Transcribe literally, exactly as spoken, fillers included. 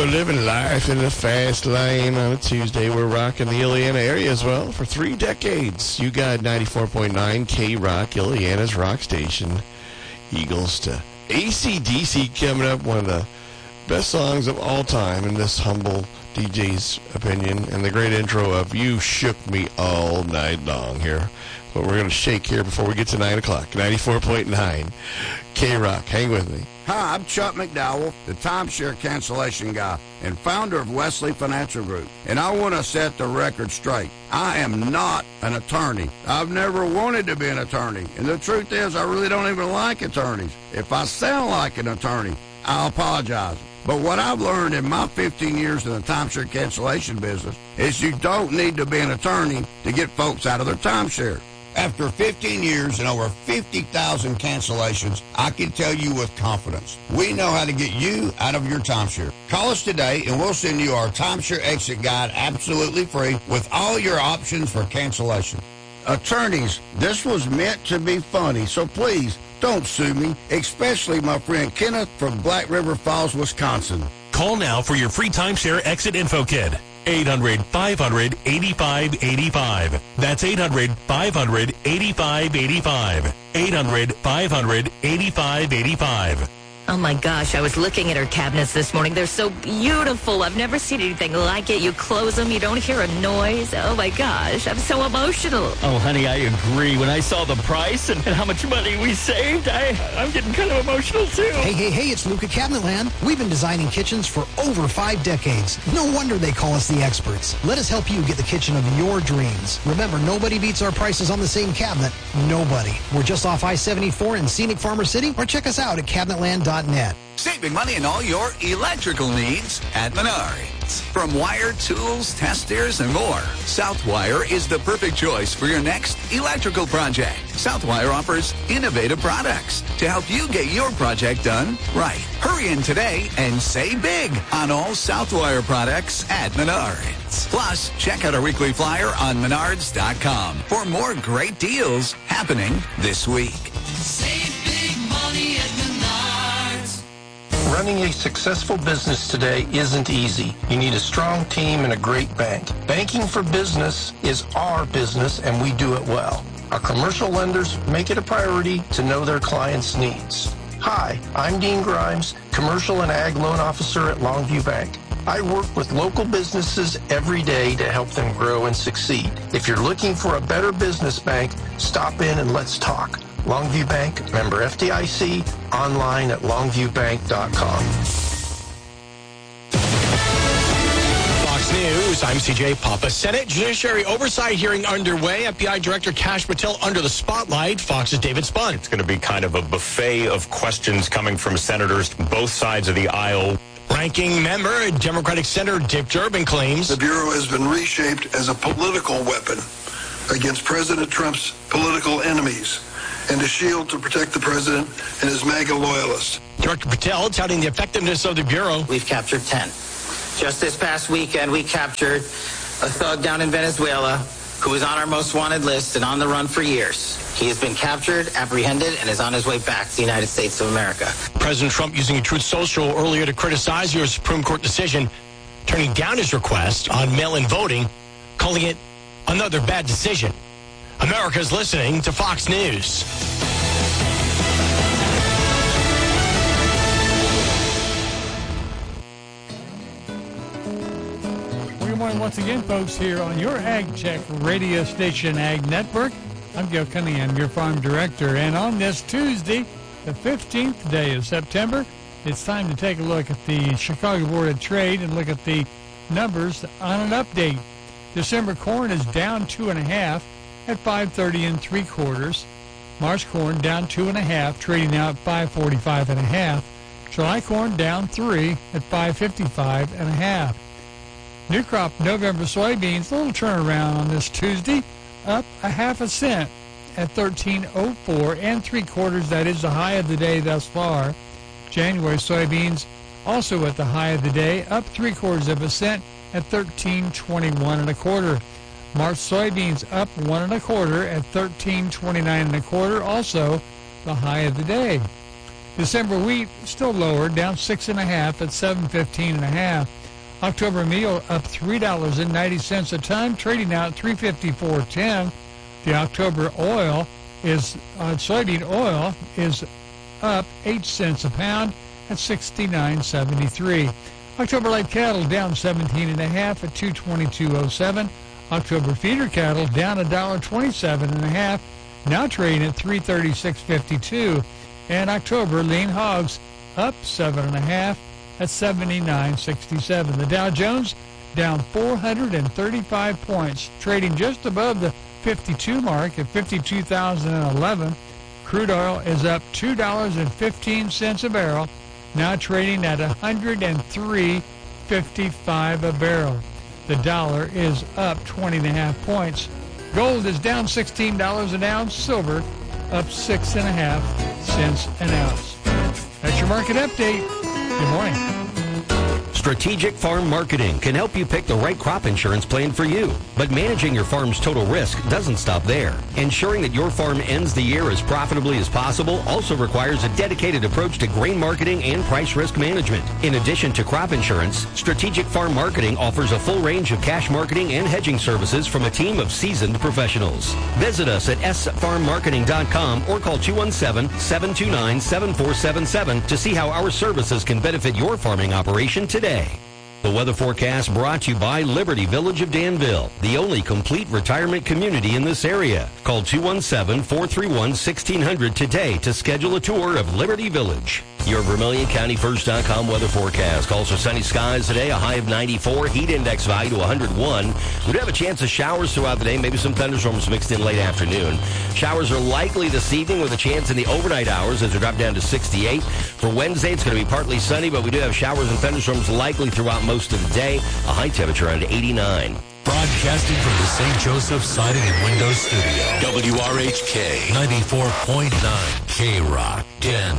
Oh, living life in the fast lane on a Tuesday. We're rocking the Illiana area as well for three decades. You got ninety-four point nine K-Rock, Illiana's rock station. Eagles to A C D C coming up, one of the best songs of all time in this humble D J's opinion, and the great intro of You Shook Me All Night Long here. But we're going to shake here before we get to nine o'clock. ninety-four point nine K-Rock. Hang with me. Hi, I'm Chuck McDowell, the timeshare cancellation guy and founder of Wesley Financial Group. And I want to set the record straight. I am not an attorney. I've never wanted to be an attorney. And the truth is, I really don't even like attorneys. If I sound like an attorney, I apologize. But what I've learned in my fifteen years in the timeshare cancellation business is you don't need to be an attorney to get folks out of their timeshare. After fifteen years and over fifty thousand cancellations, I can tell you with confidence, we know how to get you out of your timeshare. Call us today and we'll send you our timeshare exit guide absolutely free with all your options for cancellation. Attorneys, this was meant to be funny, so please don't sue me, especially my friend Kenneth from Black River Falls, Wisconsin. Call now for your free timeshare exit info kit. eight hundred, five hundred, eighty-five eighty-five. That's eight hundred, five hundred, eighty-five eighty-five. eight hundred, five hundred, eighty-five eighty-five. Oh my gosh, I was looking at her cabinets this morning. They're so beautiful. I've never seen anything like it. You close them, you don't hear a noise. Oh my gosh, I'm so emotional. Oh, honey, I agree. When I saw the price and, and how much money we saved, I, I'm getting kind of emotional too. Hey, hey, hey, it's Luca Cabinetland. We've been designing kitchens for over five decades. No wonder they call us the experts. Let us help you get the kitchen of your dreams. Remember, nobody beats our prices on the same cabinet. Nobody. We're just off I seventy-four in scenic Farmer City, or check us out at cabinetland dot net. Saving money on all your electrical needs at Menards. From wire, tools, testers, and more, Southwire is the perfect choice for your next electrical project. Southwire offers innovative products to help you get your project done right. Hurry in today and save big on all Southwire products at Menards. Plus, check out our weekly flyer on menards dot com for more great deals happening this week. Save big money at Menards. Running a successful business today isn't easy. You need a strong team and a great bank. Banking for business is our business, and we do it well. Our commercial lenders make it a priority to know their clients' needs. Hi, I'm Dean Grimes, Commercial and Ag Loan Officer at Longview Bank. I work with local businesses every day to help them grow and succeed. If you're looking for a better business bank, stop in and let's talk. Longview Bank, member F D I C, online at longview bank dot com. Fox News, I'm C J Papa. Senate Judiciary Oversight hearing underway. F B I Director Kash Patel under the spotlight. Fox's David Spun. It's going to be kind of a buffet of questions coming from senators both sides of the aisle. Ranking member, Democratic Senator Dick Durbin claims the Bureau has been reshaped as a political weapon against President Trump's political enemies and a shield to protect the president and his MAGA loyalists. Director Patel touting the effectiveness of the Bureau. We've captured ten. Just this past weekend, we captured a thug down in Venezuela who was on our most wanted list and on the run for years. He has been captured, apprehended, and is on his way back to the United States of America. President Trump using a Truth Social earlier to criticize your Supreme Court decision, turning down his request on mail-in voting, calling it another bad decision. America's listening to Fox News. Well, good morning once again, folks, here on your Ag Check radio station, Ag Network. I'm Joe Cunningham, your farm director, and on this Tuesday, the fifteenth day of September, it's time to take a look at the Chicago Board of Trade and look at the numbers on an update. December corn is down two and a half at five thirty and three quarters. March corn down two and a half, trading out five forty-five and a half. July corn down three at five fifty-five and a half. New crop November soybeans, a little turnaround on this Tuesday, up a half a cent at thirteen oh four and three quarters. That is the high of the day thus far. January soybeans also at the high of the day, up three quarters of a cent at thirteen twenty-one and a quarter. March soybeans up one and a quarter at thirteen twenty-nine and a quarter, also the high of the day. December wheat still lower, down six and a half at seven fifteen and a half. October meal up three dollars and ninety cents a ton, trading out three fifty-four ten. The October oil is uh, soybean oil is up eight cents a pound at sixty-nine seventy-three. October light cattle down seventeen and a half at two twenty-two oh seven. October feeder cattle down a dollar twenty-seven and a half, now trading at three thirty-six fifty-two. And October lean hogs up seven and a half at seventy-nine sixty-seven. The Dow Jones down four hundred thirty-five points, trading just above the fifty-two mark at fifty-two thousand eleven. Crude oil is up two dollars and fifteen cents a barrel, now trading at one hundred three fifty-five a barrel. The dollar is up twenty and a half points. Gold is down sixteen dollars an ounce. Silver up six and a half cents an ounce. That's your market update. Good morning. Strategic Farm Marketing can help you pick the right crop insurance plan for you. But managing your farm's total risk doesn't stop there. Ensuring that your farm ends the year as profitably as possible also requires a dedicated approach to grain marketing and price risk management. In addition to crop insurance, Strategic Farm Marketing offers a full range of cash marketing and hedging services from a team of seasoned professionals. Visit us at s farm marketing dot com or call two one seven, seven two nine, seven four seven seven to see how our services can benefit your farming operation today. The weather forecast brought to you by Liberty Village of Danville, the only complete retirement community in this area. Call two one seven, four three one, one six zero zero today to schedule a tour of Liberty Village. Your Vermilion County First dot com weather forecast. Also sunny skies today, a high of ninety-four, heat index value to one hundred one. We do have a chance of showers throughout the day, maybe some thunderstorms mixed in late afternoon. Showers are likely this evening with a chance in the overnight hours as they drop down to sixty-eight. For Wednesday, it's going to be partly sunny, but we do have showers and thunderstorms likely throughout most of the day. A high temperature around eighty-nine. Broadcasting from the Saint Joseph Siding and Windows Studio. W R H K ninety-four point nine K Rock, Denver.